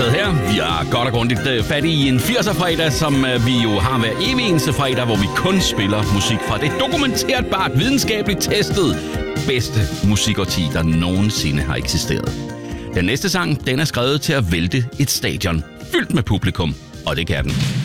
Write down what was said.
Fredag her. Vi har godt og grundigt fat i en 80'er-fredag, som vi jo har hver evig eneste fredag, hvor vi kun spiller musik fra det dokumenterbart, videnskabeligt testet bedste musikårti, der nogensinde har eksisteret. Den næste sang, den er skrevet til at vælte et stadion fyldt med publikum, og det kan den.